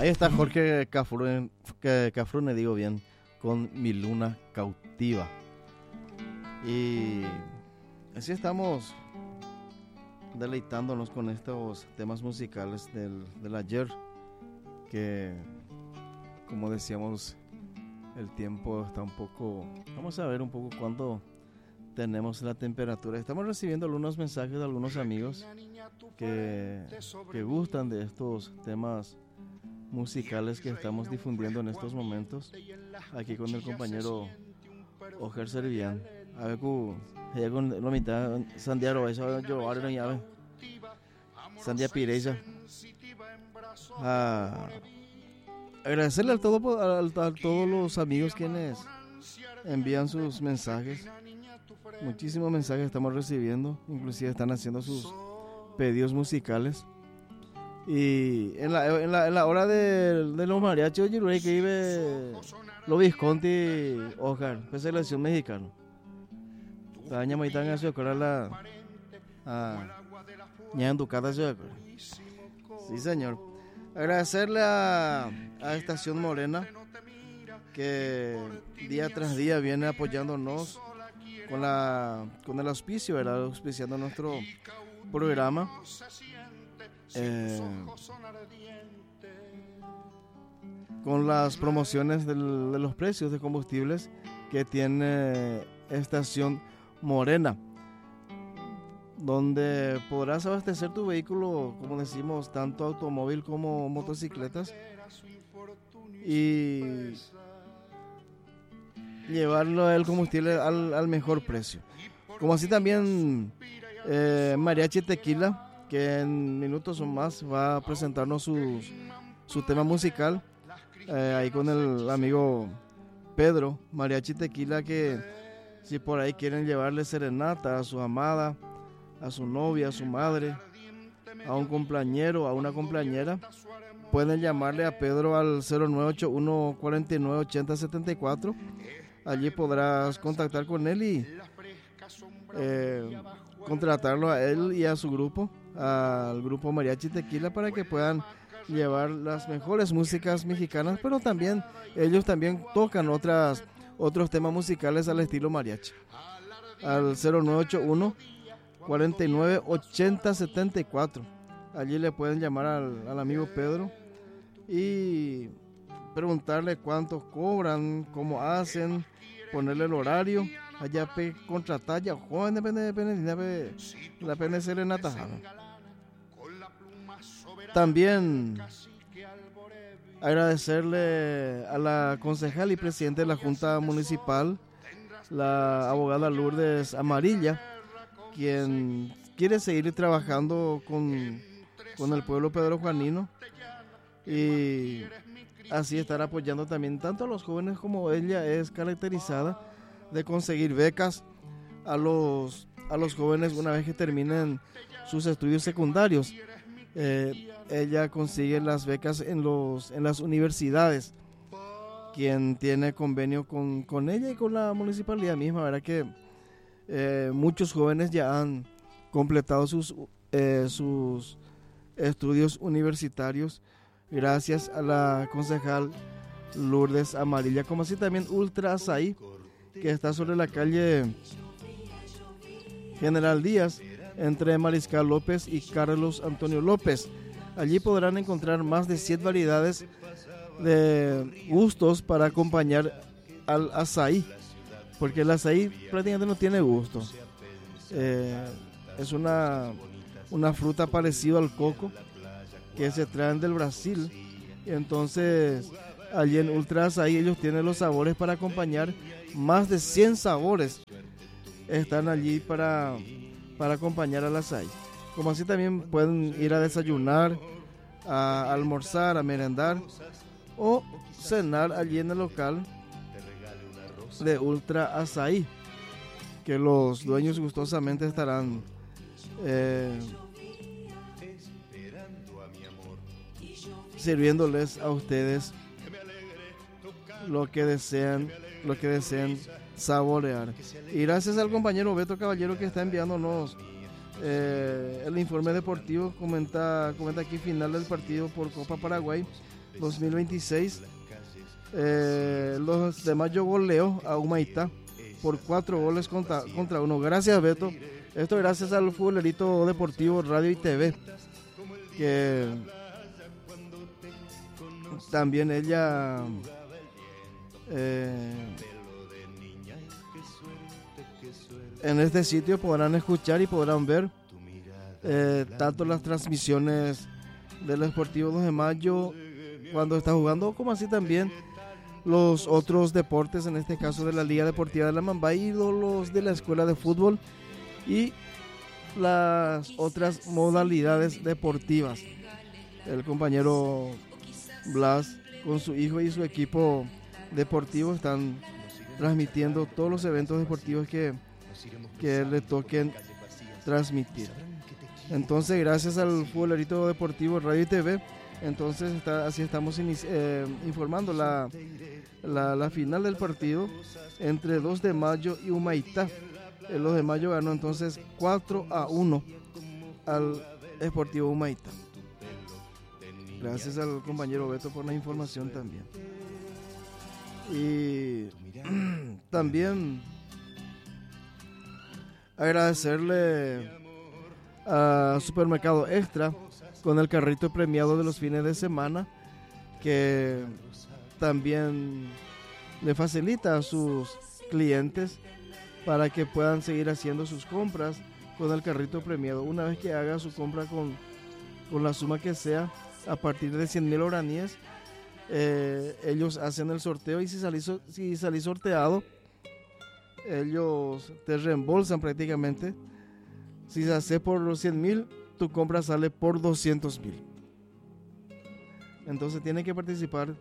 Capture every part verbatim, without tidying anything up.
Ahí está Jorge Cafrune, Cafrune, digo bien, con Mi Luna Cautiva. Y así estamos deleitándonos con estos temas musicales del, del ayer, que como decíamos, el tiempo está un poco, vamos a ver un poco cuánto tenemos la temperatura. Estamos recibiendo algunos mensajes de algunos amigos que, que gustan de estos temas musicales que estamos difundiendo en estos momentos, aquí con el compañero Ojer Servian. A ver, ya con la mitad, Sandiaro, eso yo ahora no llave. Sandia Pireja. Ah, agradecerle a, todo, a, a todos los amigos quienes envían sus mensajes. Muchísimos mensajes estamos recibiendo, inclusive están haciendo sus pedidos musicales. Y en la, en la, en la hora de, de los mariachis, oye, que vive los Visconti Oscar, pues selección mexicana. Taña Maitán a su a la a Ñan Ducata su. Sí, señor. Agradecerle a, a Estación Morena, que día tras día viene apoyándonos con la con el auspicio, ¿verdad? Auspiciando nuestro programa. Eh, con las promociones del, de los precios de combustibles que tiene Estación Morena, donde podrás abastecer tu vehículo, como decimos, tanto automóvil como motocicletas, y llevarlo el combustible al, al mejor precio. Como así también eh, Mariachi Tequila, que en minutos o más va a presentarnos su, su tema musical, eh, ahí con el amigo Pedro, Mariachi Tequila, que si por ahí quieren llevarle serenata a su amada, a su novia, a su madre, a un cumpleañero, a una cumpleañera, pueden llamarle a Pedro al cero nueve ocho uno, cuatro nueve, ocho cero siete cuatro. Allí podrás contactar con él y eh, contratarlo a él y a su grupo, al grupo Mariachi Tequila, para que puedan llevar las mejores músicas mexicanas, pero también ellos también tocan otras otros temas musicales al estilo mariachi. Al cero nueve ocho uno, cuatro nueve, ocho cero siete cuatro. Allí le pueden llamar al, al amigo Pedro y preguntarle cuántos cobran, cómo hacen, ponerle el horario. Allá pe contratar ya joven depende depende la pena serenata. También agradecerle a la concejal y presidente de la Junta Municipal, la abogada Lourdes Amarilla, quien quiere seguir trabajando con, con el pueblo Pedro Juanino, y así estar apoyando también tanto a los jóvenes como ella es caracterizada, de conseguir becas a los, a los jóvenes una vez que terminen sus estudios secundarios. Eh, ella consigue las becas en, los, en las universidades, quien tiene convenio con, con ella y con la municipalidad misma, ¿verdad? Que eh, muchos jóvenes ya han completado sus, eh, sus estudios universitarios gracias a la concejal Lourdes Amarilla, como así también Ultra Azaí, que está sobre la calle General Díaz, entre Mariscal López y Carlos Antonio López. Allí podrán encontrar más de cien variedades de gustos para acompañar al azaí, porque el azaí prácticamente no tiene gusto. Eh, es una, una fruta parecida al coco que se traen del Brasil, y entonces allí en Ultra Azaí ellos tienen los sabores para acompañar. Más de cien sabores están allí para, para acompañar al azaí. Como así también pueden ir a desayunar, a almorzar, a merendar o cenar allí en el local de Ultra Azaí, que los dueños gustosamente estarán eh, sirviéndoles a ustedes lo que desean, lo que deseen saborear. Y gracias al compañero Beto Caballero, que está enviándonos Eh, el informe deportivo comenta, comenta aquí final del partido por Copa Paraguay dos mil veintiséis. Eh, los de Mayo goleó a Humaitá por cuatro goles contra, contra uno. Gracias, Beto. Esto gracias al Futbolerito Deportivo Radio y T V, que también ella eh, en este sitio podrán escuchar y podrán ver eh, tanto las transmisiones del Sportivo dos de Mayo cuando está jugando, como así también los otros deportes, en este caso de la Liga Deportiva de la Mambay y los de la Escuela de Fútbol y las otras modalidades deportivas. El compañero Blas con su hijo y su equipo deportivo están transmitiendo todos los eventos deportivos que, que le toquen transmitir. Entonces, gracias al Futbolerito Deportivo Radio y T V, entonces está, así estamos inici- eh, informando la, la, la final del partido entre dos de Mayo y Humaitá. El dos de Mayo ganó entonces cuatro a uno al Sportivo Humaitá. Gracias al compañero Beto por la información también. Y también agradecerle a Supermercado Extra con el carrito premiado de los fines de semana, que también le facilita a sus clientes para que puedan seguir haciendo sus compras con el carrito premiado. Una vez que haga su compra con, con la suma que sea, a partir de cien mil oraníes, eh, ellos hacen el sorteo y si salís, si salís sorteado, ellos te reembolsan prácticamente. Si se hace por los cien mil, tu compra sale por doscientos mil. Entonces tienen que participar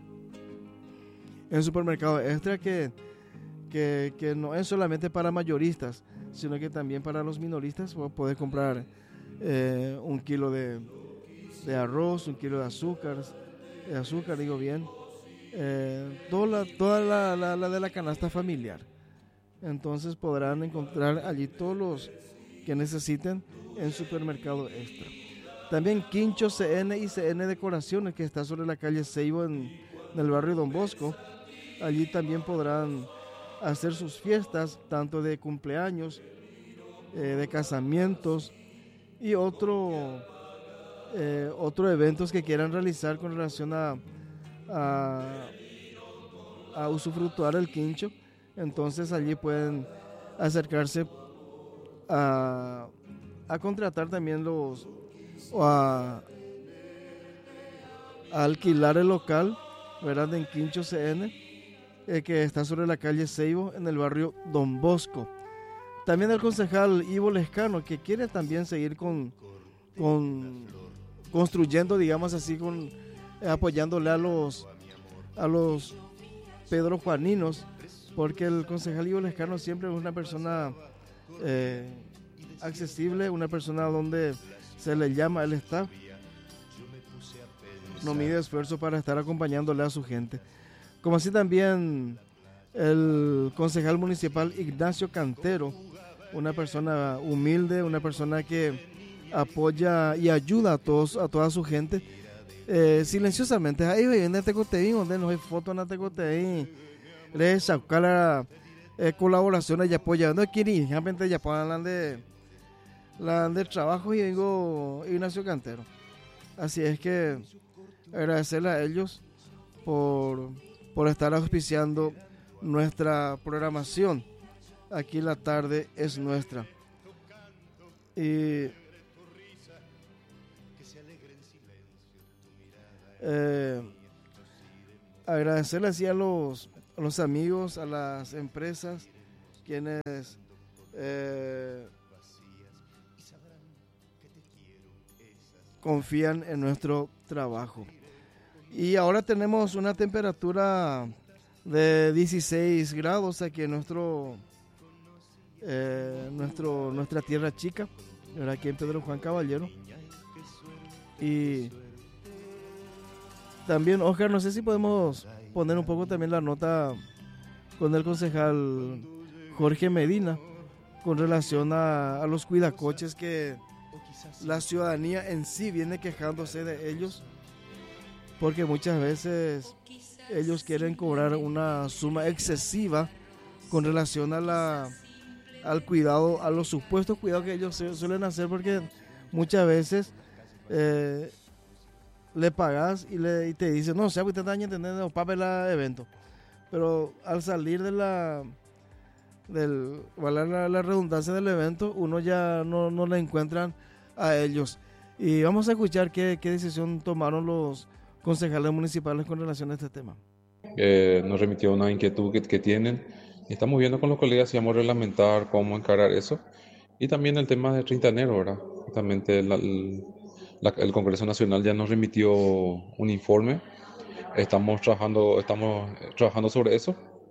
en Supermercado Extra, que, que, que no es solamente para mayoristas, sino que también para los minoristas. Puedes comprar eh, un kilo de, de arroz, un kilo de azúcar, de azúcar digo bien, eh, toda, la, toda la, la, la de la canasta familiar. Entonces podrán encontrar allí todos los que necesiten en Supermercado Extra. También Quincho C N y C N Decoraciones, que está sobre la calle Seibo en, en el barrio Don Bosco. Allí también podrán hacer sus fiestas, tanto de cumpleaños, eh, de casamientos y otro, eh, otros eventos que quieran realizar con relación a, a, a usufructuar el quincho. Entonces allí pueden acercarse a, a contratar también los o a, a alquilar el local, ¿verdad? En Quincho C N, eh, que está sobre la calle Seibo en el barrio Don Bosco. También el concejal Ivo Lescano, que quiere también seguir con, con construyendo, digamos así, con eh, apoyándole a los a los Pedro Juaninos, porque el concejal Ivo Lescano siempre es una persona eh, accesible, una persona donde se le llama, él está, no mide esfuerzo para estar acompañándole a su gente. Como así también el concejal municipal Ignacio Cantero, una persona humilde, una persona que apoya y ayuda a todos, a toda su gente, eh, silenciosamente. Ahí en este coteín, donde no hay fotos en este coteín, le sacar la eh, colaboraciones y apoya. No quiere, realmente ya puedan hablar de la de trabajo y vengo Ignacio Cantero. Así es que agradecerle a ellos por, por estar auspiciando nuestra programación. Aquí la tarde es nuestra. Y eh, agradecerle así a los, a los amigos, a las empresas, quienes eh, confían en nuestro trabajo. Y ahora tenemos una temperatura de dieciséis grados aquí en nuestro, eh, nuestro nuestra tierra chica, aquí en Pedro Juan Caballero. Y también, Oscar, no sé si podemos poner un poco también la nota con el concejal Jorge Medina con relación a, a los cuidacoches que la ciudadanía en sí viene quejándose de ellos, porque muchas veces ellos quieren cobrar una suma excesiva con relación a la al cuidado, a los supuestos cuidados que ellos suelen hacer, porque muchas veces eh, le pagas y, le, y te dicen, no, o sea, usted está entendiendo papel el evento, pero al salir de la del vale la, la redundancia del evento, uno ya no, no le encuentran a ellos. Y vamos a escuchar qué, qué decisión tomaron los concejales municipales con relación a este tema. Eh, nos remitió una inquietud que, que tienen. Estamos viendo con los colegas si vamos a reglamentar cómo encarar eso. Y también el tema de treinta de enero, ¿verdad? Justamente la, la, el Congreso Nacional ya nos remitió un informe. Estamos trabajando, estamos trabajando sobre eso.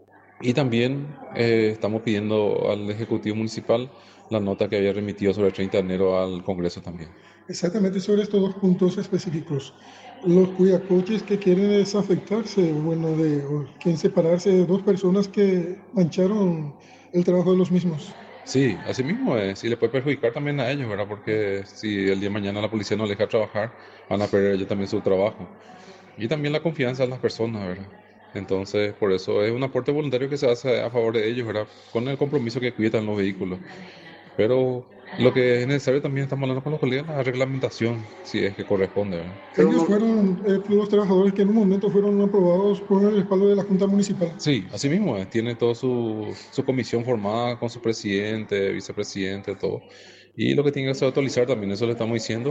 Y también eh, estamos pidiendo al Ejecutivo Municipal la nota que había remitido sobre el treinta de enero al Congreso también. Exactamente sobre estos dos puntos específicos. Los cuidacoches que quieren desafectarse, bueno, de, o quieren separarse de dos personas que mancharon el trabajo de los mismos. Sí, así mismo es. Y le puede perjudicar también a ellos, ¿verdad? Porque si el día de mañana la policía no les deja trabajar, van a perder ellos también su trabajo. Y también la confianza en las personas, ¿verdad? Entonces, por eso es un aporte voluntario que se hace a favor de ellos, ¿verdad? Con el compromiso que cuidan los vehículos. Pero lo que es necesario también, estamos hablando con los colegas, la reglamentación, si es que corresponde, ¿verdad? Ellos fueron eh, los trabajadores que en un momento fueron aprobados por el respaldo de la Junta Municipal. Sí, así mismo es. Tiene toda su, su comisión formada con su presidente, vicepresidente, todo. Y lo que tiene que hacer es actualizar también, eso le estamos diciendo.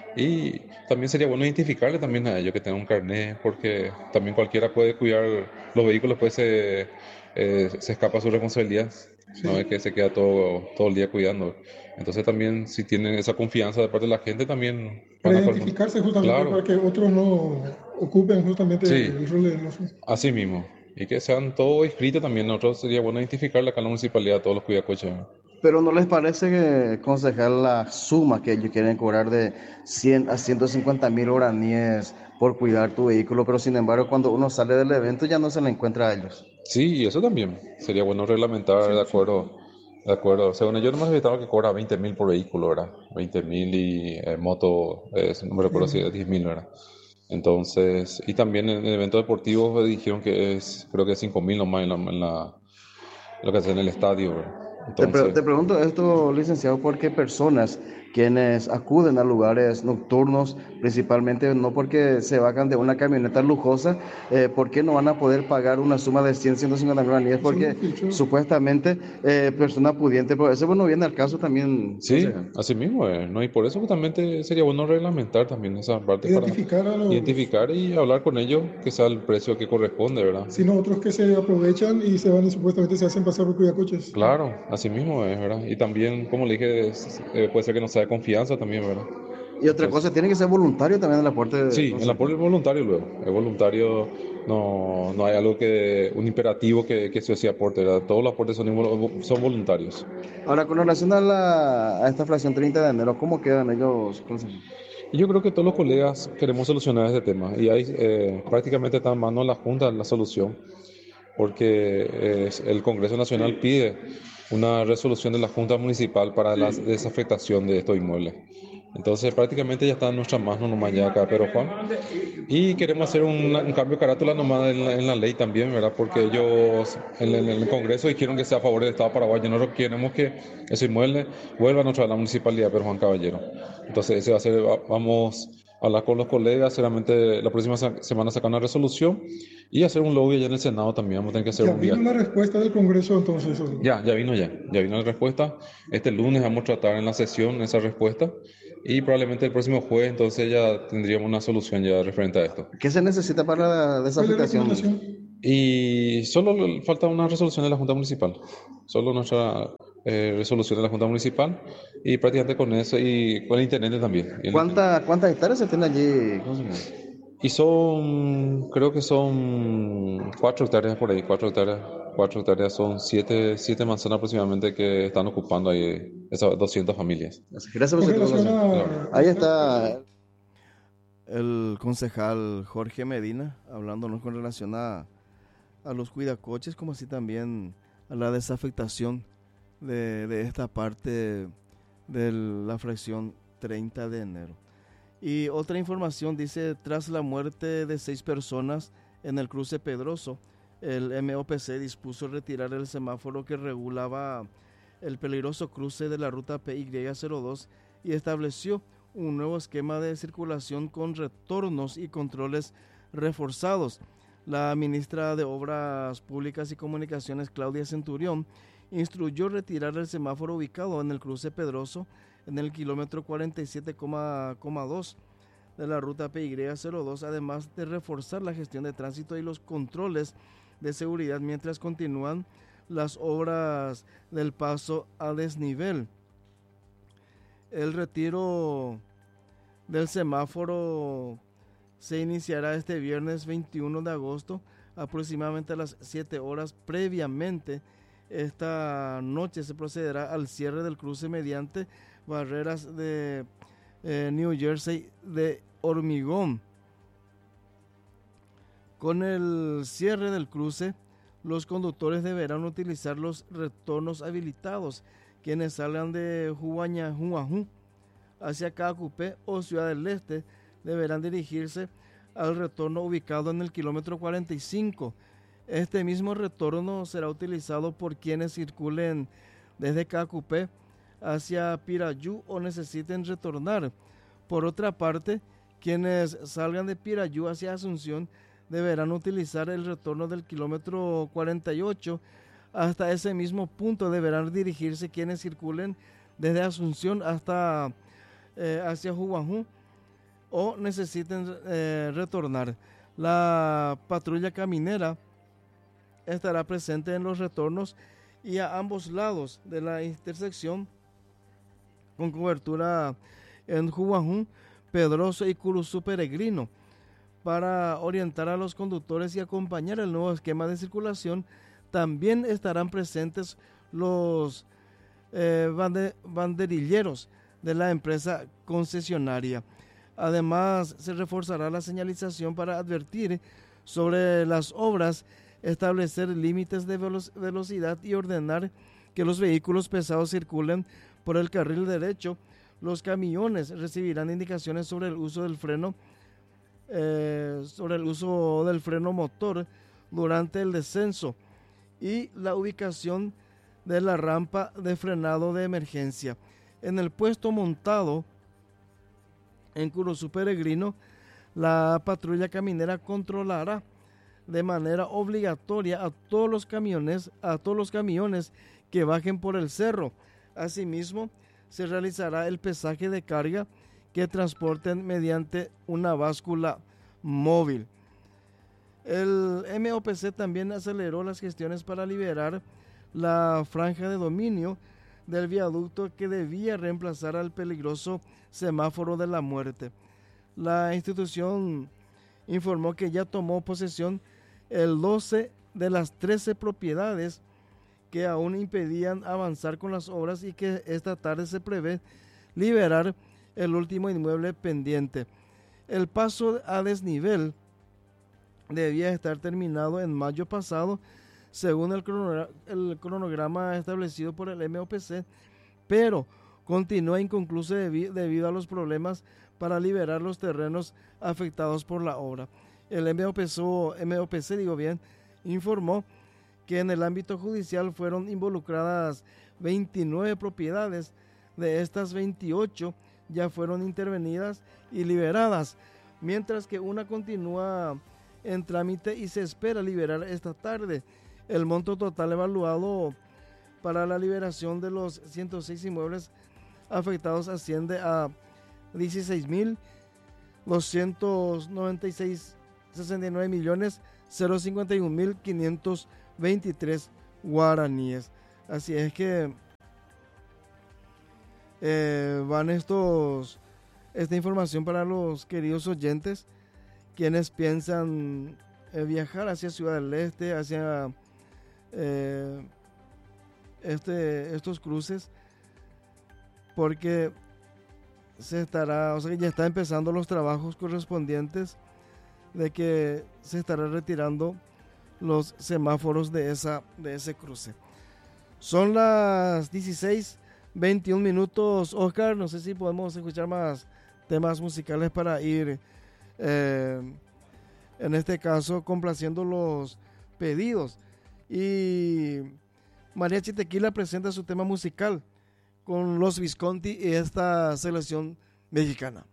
Y también sería bueno identificarle también a ellos que tengan un carnet, porque también cualquiera puede cuidar los vehículos, pues se, eh, se escapa su responsabilidad. Sí. No es que se queda todo, todo el día cuidando. Entonces también si tienen esa confianza de parte de la gente también... Para identificarse justamente, claro, para que otros no ocupen justamente sí, el rol de los... Así mismo. Y que sean todos inscritos también. Nosotros sería bueno identificarle acá en la municipalidad a todos los cuidacoches. Pero ¿no les parece, que, concejal, la suma que ellos quieren cobrar de cien a ciento cincuenta mil guaraníes por cuidar tu vehículo? Pero sin embargo, cuando uno sale del evento ya no se le encuentra a ellos. Sí, y eso también. Sería bueno reglamentar, sí, de acuerdo. Sí. De acuerdo. Según yo no me he visto que cobra veinte mil por vehículo, ¿verdad? veinte mil y eh, moto, eh, no me recuerdo si es diez mil, ¿verdad? Entonces, y también en el evento deportivo dijeron que es, creo que es cinco mil nomás en, la, en la, lo que hace en el estadio, ¿verdad? Entonces, te, pre- te pregunto esto, licenciado, porque personas quienes acuden a lugares nocturnos, principalmente no porque se bajan de una camioneta lujosa, eh, ¿por qué no van a poder pagar una suma de cien, ciento cincuenta mil guaraníes? Porque sí, supuestamente eh, persona pudiente, pero eso bueno viene al caso también. Sí, así mismo es, ¿no? Y por eso justamente sería bueno reglamentar también esa parte. Identificar para a los... identificar y hablar con ellos que sea el precio que corresponde, ¿verdad? Sino otros que se aprovechan y se van y supuestamente se hacen pasar por cuidacoches. Claro, así mismo es, ¿verdad? Y también, como le dije, es, eh, puede ser que no sea de confianza también, ¿verdad? Y otra Entonces, cosa, tiene que ser voluntario también el aporte. De, sí, el aporte es voluntario luego. Es voluntario, no, no hay algo que, un imperativo que, que se aporte, ¿verdad? Todos los aportes son, son voluntarios. Ahora, con relación a, la, a esta fracción treinta de enero, ¿cómo quedan ellos? Y yo creo que todos los colegas queremos solucionar este tema y ahí eh, prácticamente está en manos de la Junta la solución, porque eh, el Congreso Nacional pide una resolución de la Junta Municipal para la desafectación de estos inmuebles. Entonces prácticamente ya está en nuestras manos nomás ya acá, pero Juan. Y queremos hacer un, un cambio de carátula nomás en la, en la ley también, ¿verdad? Porque ellos en, en el Congreso dijeron que sea a favor del Estado paraguayo. Nosotros queremos que ese inmueble vuelva a nuestra la municipalidad, pero Juan Caballero. Entonces ese va a ser, vamos a hablar con los colegas, seguramente la próxima semana sacar una resolución y hacer un lobby allá en el Senado también. Vamos a tener que hacer ¿Ya un vino día. la respuesta del Congreso entonces? ¿O? Ya, ya vino ya, ya vino la respuesta. Este lunes vamos a tratar en la sesión esa respuesta y probablemente el próximo jueves entonces ya tendríamos una solución ya referente a esto. ¿Qué se necesita para la desafectación? Y solo falta una resolución de la Junta Municipal, solo nuestra eh, resolución de la Junta Municipal y prácticamente con eso y con el intendente también. ¿Cuánta, ¿Cuántas hectáreas se tiene allí? Y son, creo que son cuatro hectáreas por ahí, cuatro hectáreas, cuatro hectáreas son siete, siete manzanas aproximadamente que están ocupando ahí esas doscientas familias. Gracias por su información. Claro. Ahí está el concejal Jorge Medina hablándonos con relación a, a los cuidacoches, como así también a la desafectación de, de esta parte de la fracción treinta de enero. Y otra información dice, tras la muerte de seis personas en el cruce Pedroso, el M O P C dispuso retirar el semáforo que regulaba el peligroso cruce de la ruta P Y cero dos y estableció un nuevo esquema de circulación con retornos y controles reforzados. La ministra de Obras Públicas y Comunicaciones, Claudia Centurión, instruyó retirar el semáforo ubicado en el cruce Pedroso en el kilómetro cuarenta y siete coma dos de la ruta P Y cero dos, además de reforzar la gestión de tránsito y los controles de seguridad mientras continúan las obras del paso a desnivel. El retiro del semáforo se iniciará este viernes veintiuno de agosto, aproximadamente a las siete horas. Previamente, esta noche se procederá al cierre del cruce mediante barreras de eh, New Jersey de hormigón. Con el cierre del cruce, los conductores deberán utilizar los retornos habilitados. Quienes salgan de Huañajú hacia Cacupé o Ciudad del Este deberán dirigirse al retorno ubicado en el kilómetro cuarenta y cinco. Este mismo retorno será utilizado por quienes circulen desde Cacupé hacia Pirayú o necesiten retornar. Por otra parte, quienes salgan de Pirayú hacia Asunción deberán utilizar el retorno del kilómetro cuarenta y ocho. Hasta ese mismo punto deberán dirigirse quienes circulen desde Asunción hasta eh, hacia Huajú o necesiten eh, retornar. La patrulla caminera estará presente en los retornos y a ambos lados de la intersección con cobertura en Huajú, Pedroso y Curuzú Peregrino, para orientar a los conductores y acompañar el nuevo esquema de circulación. También estarán presentes los eh, bande, banderilleros de la empresa concesionaria. Además, se reforzará la señalización para advertir sobre las obras, establecer límites de velo- velocidad y ordenar que los vehículos pesados circulen por el carril derecho. Los camiones recibirán indicaciones sobre el uso del freno Eh, sobre el uso del freno motor durante el descenso y la ubicación de la rampa de frenado de emergencia. En el puesto montado en Curuzú Peregrino, la patrulla caminera controlará de manera obligatoria a todos los camiones, a todos los camiones que bajen por el cerro. Asimismo, se realizará el pesaje de carga que transporten mediante una báscula móvil. El M O P C también aceleró las gestiones para liberar la franja de dominio del viaducto que debía reemplazar al peligroso semáforo de la muerte. La institución informó que ya tomó posesión el doce de las trece propiedades que aún impedían avanzar con las obras y que esta tarde se prevé liberar el último inmueble pendiente. El paso a desnivel debía estar terminado en mayo pasado, según el, cronogra- el cronograma establecido por el M O P C, pero continúa inconcluso debi- debido a los problemas para liberar los terrenos afectados por la obra. El M O P C, M O P C digo bien, informó que en el ámbito judicial fueron involucradas veintinueve propiedades. De estas, veintiocho ya fueron intervenidas y liberadas, mientras que una continúa en trámite y se espera liberar esta tarde. El monto total evaluado para la liberación de los ciento seis inmuebles afectados asciende a dieciséis mil doscientos noventa y seis punto sesenta y nueve millones cincuenta y un mil quinientos veintitrés guaraníes. Así es que Eh, van estos esta información para los queridos oyentes quienes piensan eh, viajar hacia Ciudad del Este, hacia eh, este, estos cruces, porque se estará, o sea, ya están empezando los trabajos correspondientes de que se estará retirando los semáforos de esa de ese cruce. Son las dieciséis veintiún minutos, Oscar. No sé si podemos escuchar más temas musicales para ir, eh, en este caso, complaciendo los pedidos. Y Mariachi Tequila presenta su tema musical con los Visconti y esta selección mexicana.